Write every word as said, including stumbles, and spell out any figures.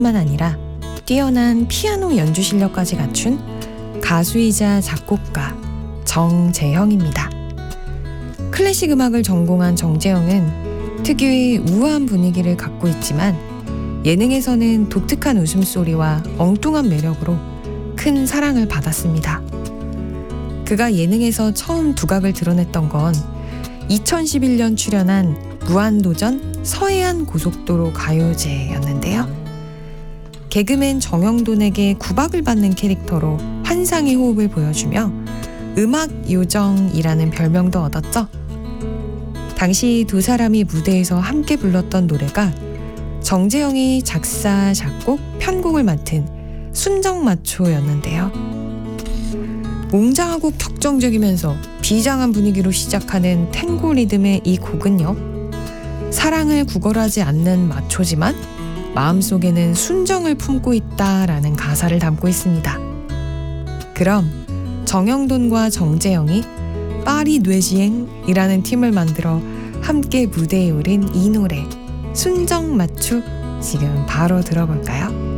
뿐만 아니라 뛰어난 피아노 연주 실력까지 갖춘 가수이자 작곡가 정재형입니다. 클래식 음악을 전공한 정재형은 특유의 우아한 분위기를 갖고 있지만 예능에서는 독특한 웃음소리와 엉뚱한 매력으로 큰 사랑을 받았습니다. 그가 예능에서 처음 두각을 드러냈던 건 이천십일 년 출연한 무한도전 서해안 고속도로 가요제였는데요. 개그맨 정형돈에게 구박을 받는 캐릭터로 환상의 호흡을 보여주며 음악 요정이라는 별명도 얻었죠. 당시 두 사람이 무대에서 함께 불렀던 노래가 정재형이 작사, 작곡, 편곡을 맡은 순정마초였는데요. 웅장하고 격정적이면서 비장한 분위기로 시작하는 탱고 리듬의 이 곡은요, 사랑을 구걸하지 않는 마초지만 마음속에는 순정을 품고 있다라는 가사를 담고 있습니다. 그럼 정형돈과 정재형이 파리 뇌지앵이라는 팀을 만들어 함께 무대에 오른 이 노래 순정마초 지금 바로 들어볼까요?